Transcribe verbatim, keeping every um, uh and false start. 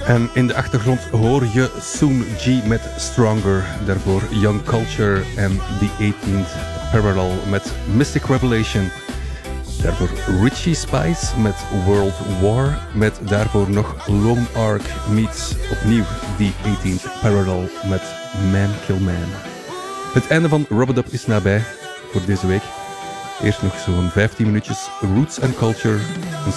En in de achtergrond hoor je Soon G met Stronger. Daarvoor Young Culture en The eighteenth Parallel met Mystic Revelation. Daarvoor Richie Spice met World War. Met daarvoor nog Lone Ark meets opnieuw The eighteenth Parallel met Man Kill Man. Het einde van Rub-a-Dub is nabij voor deze week. Eerst nog zo'n vijftien minuutjes Roots and Culture. Een